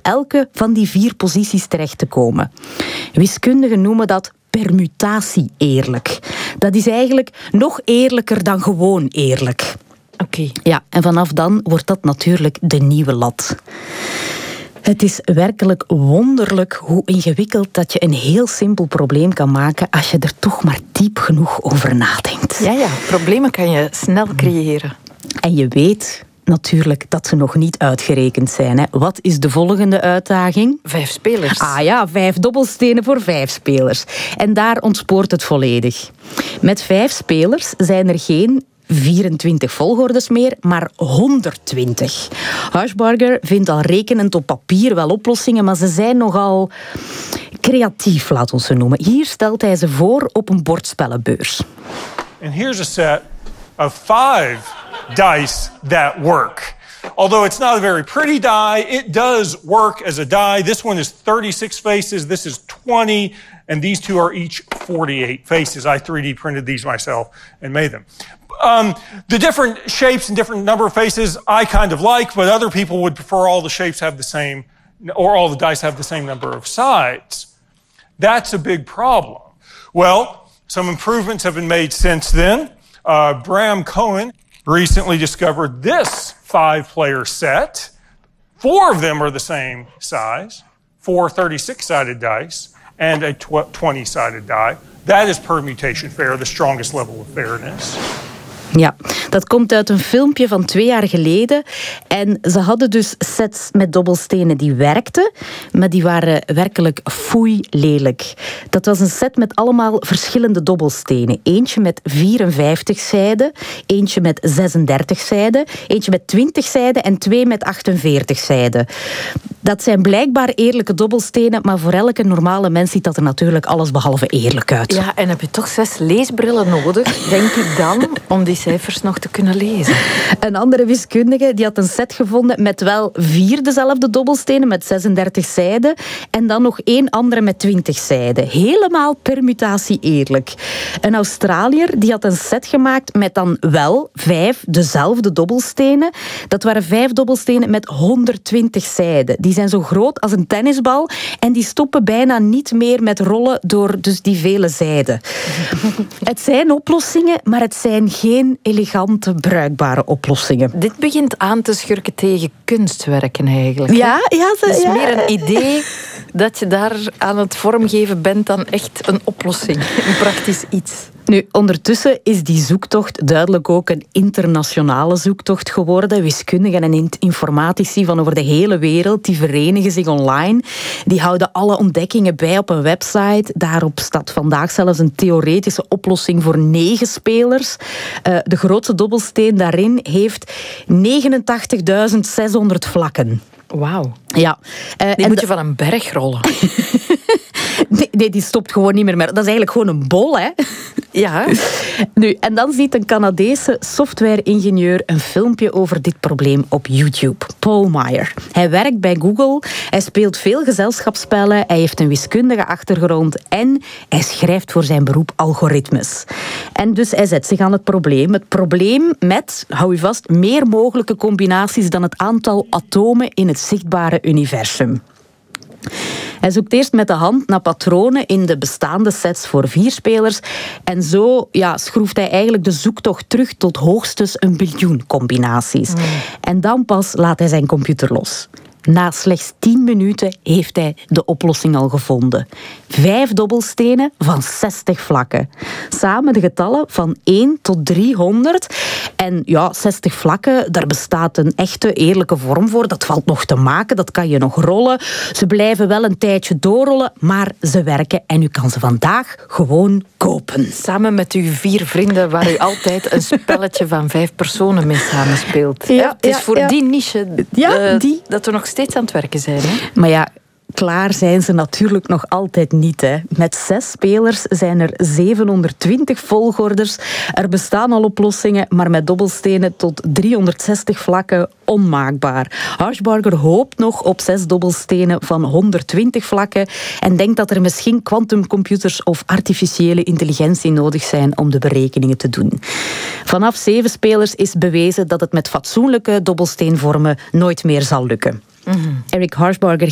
op elke van die 4 posities terecht te komen. Wiskundigen noemen dat permutatie eerlijk. Dat is eigenlijk nog eerlijker dan gewoon eerlijk. Oké. Ja, en vanaf dan wordt dat natuurlijk de nieuwe lat. Het is werkelijk wonderlijk hoe ingewikkeld dat je een heel simpel probleem kan maken als je er toch maar diep genoeg over nadenkt. Ja, problemen kan je snel creëren. En je weet natuurlijk dat ze nog niet uitgerekend zijn. Hè. Wat is de volgende uitdaging? 5 spelers. 5 dobbelstenen voor 5 spelers. En daar ontspoort het volledig. Met 5 spelers zijn er geen 24 volgordes meer, maar 120. Harshbarger vindt al rekenend op papier wel oplossingen, maar ze zijn nogal creatief, laat ons ze noemen. Hier stelt hij ze voor op een bordspellenbeurs. And here's a set of 5 dice that work. Although it's not a very pretty die, it does work as a die. This one is 36 faces, this is 20, and these 2 are each 48 faces. I 3D printed these myself and made them. The different shapes and different number of faces I kind of like, but other people would prefer all the shapes have the same, or all the dice have the same number of sides. That's a big problem. Well, some improvements have been made since then. Bram Cohen recently discovered this 5-player set. 4 of them are the same size, 4 36-sided dice, and a 20-sided die. That is permutation fair, the strongest level of fairness. Ja, dat komt uit een filmpje van 2 jaar geleden. En ze hadden dus sets met dobbelstenen die werkten, maar die waren werkelijk foei lelijk. Dat was een set met allemaal verschillende dobbelstenen. Eentje met 54 zijden, eentje met 36 zijden, eentje met 20 zijden en 2 met 48 zijden. Dat zijn blijkbaar eerlijke dobbelstenen, maar voor elke normale mens ziet dat er natuurlijk allesbehalve eerlijk uit. Ja, en heb je toch 6 leesbrillen nodig, denk ik dan, om die cijfers nog te kunnen lezen. Een andere wiskundige die had een set gevonden met wel 4 dezelfde dobbelstenen met 36 zijden en dan nog 1 andere met 20 zijden. Helemaal permutatie eerlijk. Een Australiër die had een set gemaakt met dan wel 5 dezelfde dobbelstenen. Dat waren 5 dobbelstenen met 120 zijden. Die zijn zo groot als een tennisbal en die stoppen bijna niet meer met rollen door dus die vele zijden. Het zijn oplossingen, maar het zijn geen elegante, bruikbare oplossingen. Dit begint aan te schurken tegen kunstwerken eigenlijk. Ja, Het is meer een idee dat je daar aan het vormgeven bent dan echt een oplossing, een praktisch iets. Nu, ondertussen is die zoektocht duidelijk ook een internationale zoektocht geworden. Wiskundigen en informatici van over de hele wereld, die verenigen zich online. Die houden alle ontdekkingen bij op een website. Daarop staat vandaag zelfs een theoretische oplossing voor 9 spelers. De grootste dobbelsteen daarin heeft 89.600 vlakken. Wauw. Ja. Die moet je van een berg rollen. Nee, die stopt gewoon niet meer. Dat is eigenlijk gewoon een bol, hè? Ja. Nu, en dan ziet een Canadese software-ingenieur een filmpje over dit probleem op YouTube. Paul Meyer. Hij werkt bij Google, hij speelt veel gezelschapsspellen, hij heeft een wiskundige achtergrond en hij schrijft voor zijn beroep algoritmes. En dus hij zet zich aan het probleem. Het probleem met, hou je vast, meer mogelijke combinaties dan het aantal atomen in het zichtbare universum. Hij zoekt eerst met de hand naar patronen in de bestaande sets voor 4 spelers. En zo schroeft hij eigenlijk de zoektocht terug tot hoogstens 1 biljoen combinaties. En dan pas laat hij zijn computer los. Na slechts 10 minuten heeft hij de oplossing al gevonden. 5 dobbelstenen van 60 vlakken. Samen de getallen van 1 tot 300. En 60 vlakken, daar bestaat een echte eerlijke vorm voor. Dat valt nog te maken, dat kan je nog rollen. Ze blijven wel een tijdje doorrollen, maar ze werken. En u kan ze vandaag gewoon kopen. Samen met uw 4 vrienden waar u altijd een spelletje van 5 personen mee samenspeelt. Ja, het is voor die niche dat we nog steeds aan het werken zijn. Hè? Maar ja, klaar zijn ze natuurlijk nog altijd niet. Hè. Met 6 spelers zijn er 720 volgorders. Er bestaan al oplossingen, maar met dobbelstenen tot 360 vlakken onmaakbaar. Harshbarger hoopt nog op 6 dobbelstenen van 120 vlakken en denkt dat er misschien quantumcomputers of artificiële intelligentie nodig zijn om de berekeningen te doen. Vanaf 7 spelers is bewezen dat het met fatsoenlijke dobbelsteenvormen nooit meer zal lukken. Eric Harshbarger